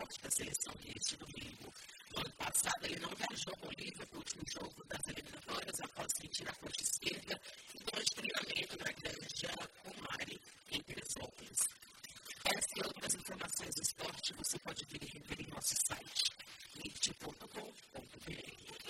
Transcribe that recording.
desfalque da seleção neste domingo. No ano passado, ele não viajou com o Liverpool no último jogo das eliminatórias após sentir a coxa esquerda e depois de treinamento na Granja Comari, em Teresópolis. Essas e outras informações do esporte você pode ver e rever em nosso site, lift.com.br.